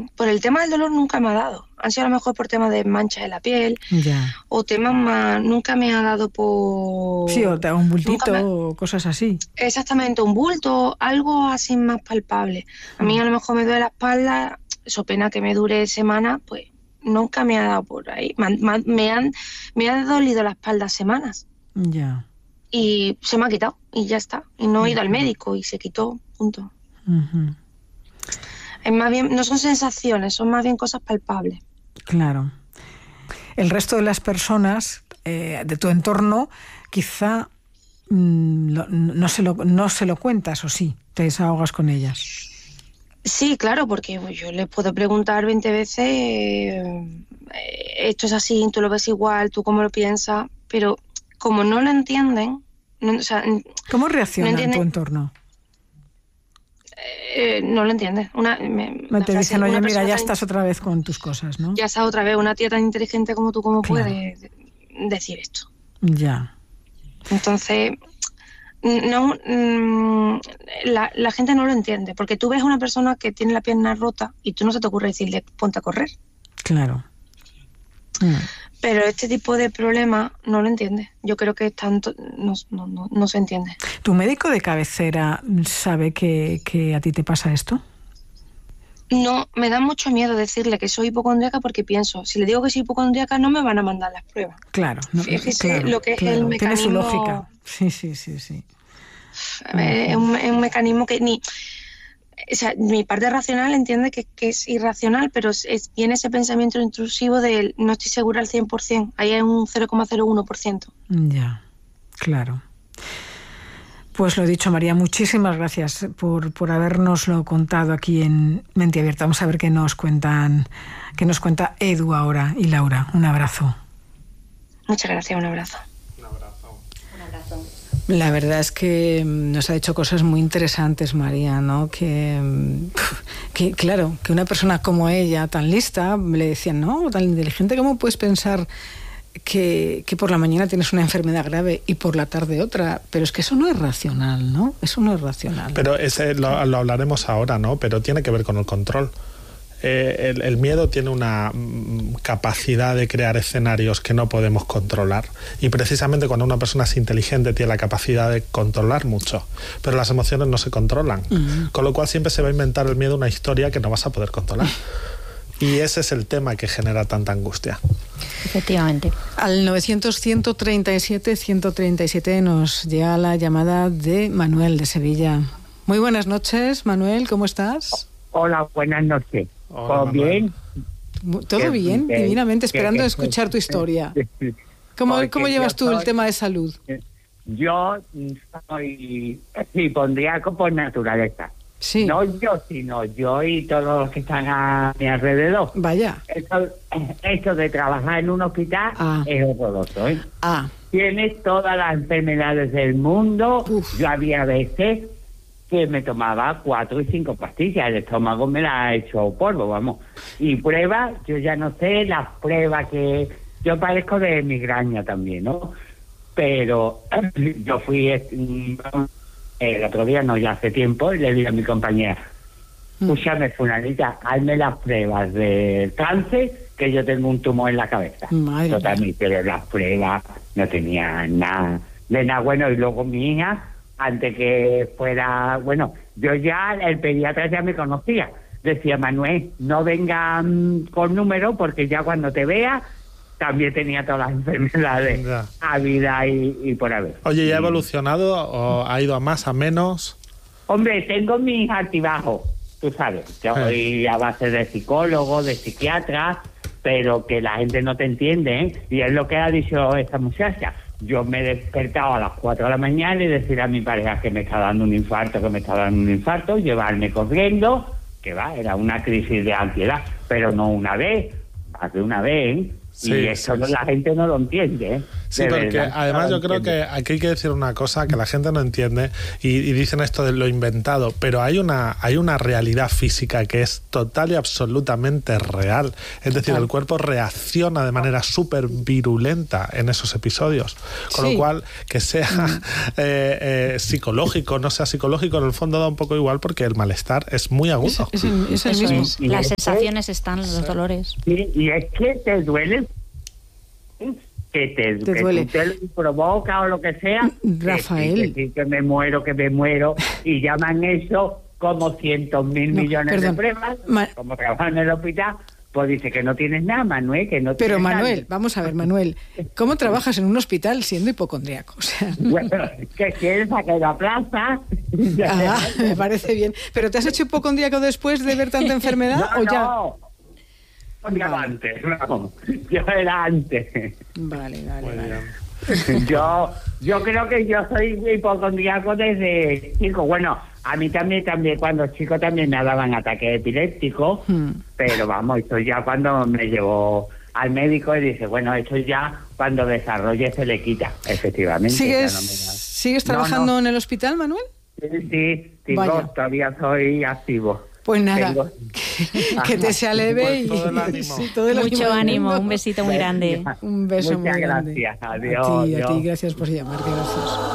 por el tema del dolor nunca me ha dado. Han sido a lo mejor por temas de manchas en la piel. Ya. O temas más... Nunca me ha dado por... Sí, o te hago un bultito o cosas así. Exactamente, un bulto, algo así más palpable. A mí a lo mejor me duele la espalda, eso pena que me dure semanas, pues nunca me ha dado por ahí. Me ha dolido la espalda semanas. Ya. Y se me ha quitado y ya está. Y no he ido al médico y se quitó, punto. Uh-huh. Es más bien, no son sensaciones, son más bien cosas palpables. Claro. El resto de las personas de tu entorno quizá no se lo cuentas, ¿o sí? Te desahogas con ellas. Sí, claro, porque yo les puedo preguntar 20 veces, esto es así, tú lo ves igual, tú cómo lo piensas, pero como no lo entienden... o sea, ¿cómo reacciona no tu entorno? No lo entiendes. Te dicen, oye, mira, ya estás otra vez con tus cosas, ¿no? Ya estás otra vez, una tía tan inteligente como tú, ¿cómo claro. puede decir esto? Ya. Entonces, no, la gente no lo entiende, porque tú ves a una persona que tiene la pierna rota y tú no se te ocurre decirle, ponte a correr. Claro. Pero este tipo de problemas no lo entiende. Yo creo que tanto no se entiende. ¿Tu médico de cabecera sabe que a ti te pasa esto? No, me da mucho miedo decirle que soy hipocondríaca porque pienso, si le digo que soy hipocondríaca no me van a mandar las pruebas. Claro. Fíjese claro, lo que es claro. el mecanismo... Tiene su lógica. Sí. Es un mecanismo que ni... O sea, mi parte racional entiende que es irracional, pero viene ese pensamiento intrusivo de no estoy segura al 100%. Ahí hay un 0,01%. Ya, claro. Pues lo dicho, María, muchísimas gracias por habernoslo contado aquí en Mente Abierta. Vamos a ver qué nos cuenta Edu ahora y Laura. Un abrazo. Muchas gracias, un abrazo. La verdad es que nos ha dicho cosas muy interesantes, María, ¿no? Que claro, que una persona como ella, tan lista, le decían, ¿no? Tan inteligente, ¿cómo puedes pensar que por la mañana tienes una enfermedad grave y por la tarde otra? Pero es que eso no es racional, ¿no? Eso no es racional. Pero lo hablaremos ahora, ¿no? Pero tiene que ver con el control. El miedo tiene una capacidad de crear escenarios que no podemos controlar, y precisamente cuando una persona es inteligente tiene la capacidad de controlar mucho, pero las emociones no se controlan, con lo cual siempre se va a inventar el miedo una historia que no vas a poder controlar. Y ese es el tema que genera tanta angustia. Efectivamente. Al 900-137-137 nos llega la llamada de Manuel de Sevilla. Muy buenas noches, Manuel, ¿cómo estás? Hola, buenas noches. ¿Todo bien? Todo bien, divinamente, esperando escuchar tu historia. ¿Cómo llevas tú el tema de salud? Yo soy hipondríaco por naturaleza. Sí. No yo, sino yo y todos los que están a mi alrededor. Vaya. Esto de trabajar en un hospital es horroroso, ¿eh? Tienes todas las enfermedades del mundo. Uf. Yo había veces que me tomaba 4 y 5 pastillas, el estómago me la ha hecho polvo, vamos. Y pruebas, yo ya no sé, las pruebas que... Yo padezco de migraña también, ¿no? Pero yo fui el otro día, no, ya hace tiempo, y le dije a mi compañera, escúchame, fulanita, hazme las pruebas de cáncer, que yo tengo un tumor en la cabeza. Totalmente, pero las pruebas no tenían nada de nada bueno. Y luego mi hija, antes que fuera, bueno, yo ya, el pediatra ya me conocía. Decía, Manuel, no vengan con número porque ya cuando te vea, también tenía todas las enfermedades a vida y por haber. Oye, ¿y ha evolucionado o ha ido a más, a menos? Hombre, tengo mis altibajos, tú sabes. Yo voy a base de psicólogo, de psiquiatra, pero que la gente no te entiende, ¿eh? Y es lo que ha dicho esta muchacha. Yo me he despertado a las 4 de la mañana y decir a mi pareja que me está dando un infarto, llevarme corriendo, que va, era una crisis de ansiedad, pero no una vez, más de una vez, ¿eh? Sí, y eso sí. La gente no lo entiende, ¿eh? Sí, porque además yo creo que aquí hay que decir una cosa que la gente no entiende y dicen esto de lo inventado, pero hay una realidad física que es total y absolutamente real. Es decir, el cuerpo reacciona de manera súper virulenta en esos episodios. Con lo cual, que sea psicológico, no sea psicológico, en el fondo da un poco igual porque el malestar es muy agudo. Es el mismo. Las sensaciones están, los dolores. Sí, y es que te duele... que te duele, que te provoca o lo que sea, Rafael, que me muero, y llaman eso como 100.000 millones de pruebas, como trabajan en el hospital, pues dice que no tienes nada, Manuel, que no tienes. Pero Manuel, nada. Vamos a ver, Manuel, ¿cómo trabajas en un hospital siendo hipocondríaco? O sea, bueno, ¿qué quieres sacar la plaza? Me parece bien. ¿Pero te has hecho hipocondríaco después de ver tanta enfermedad o ya? No. Antes, no. Yo era antes. Vale. Yo creo que yo soy hipocondríaco desde chico. Bueno, a mí también cuando chico también me daban ataques epilépticos, pero vamos, eso ya cuando me llevó al médico y dice, bueno, eso ya cuando desarrolle se le quita, efectivamente. ¿Sigues trabajando en el hospital, Manuel? Sí, todavía soy activo. Pues nada, que te se aleve y todo el mucho ánimo, un besito muy grande. Un beso muy grande. Muchas gracias, adiós. A ti, gracias por llamar, gracias.